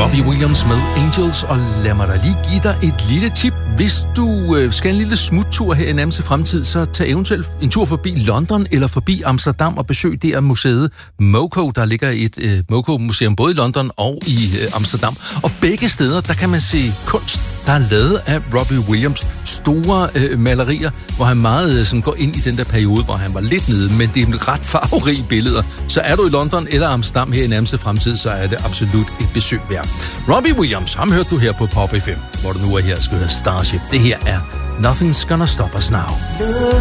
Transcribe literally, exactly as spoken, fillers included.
Robbie Williams med Angels, og lad mig da lige give dig et lille tip. Hvis du øh, skal en lille smuttur her i nærmeste fremtid, så tag eventuelt en tur forbi London eller forbi Amsterdam og besøg der museet MoCo. Der ligger et øh, MoCo-museum både i London og i øh, Amsterdam. Og begge steder, der kan man se kunst, der er lavet af Robbie Williams. Store øh, malerier, hvor han meget øh, sådan går ind i den der periode, hvor han var lidt nede, men det er ret farverige billeder. Så er du i London eller Amsterdam her i nærmeste fremtid, så er det absolut et besøg værd. Robbie Williams, ham hørte du her på Pop F M, hvor du nu er her skal høre Starship. Det her er Nothing's Gonna Stop Us Now.